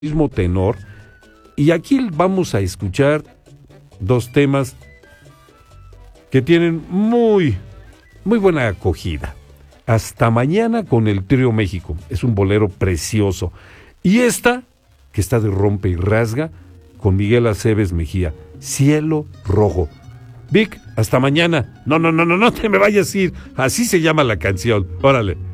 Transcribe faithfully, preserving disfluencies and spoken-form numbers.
mismo tenor, y aquí vamos a escuchar dos temas que tienen muy, muy buena acogida. Hasta mañana con el Trío México, es un bolero precioso. Y esta, que está de rompe y rasga, con Miguel Aceves Mejía, Cielo Rojo. Vic, hasta mañana. No, no, no, no, no te me vayas a ir. Así se llama la canción. Órale.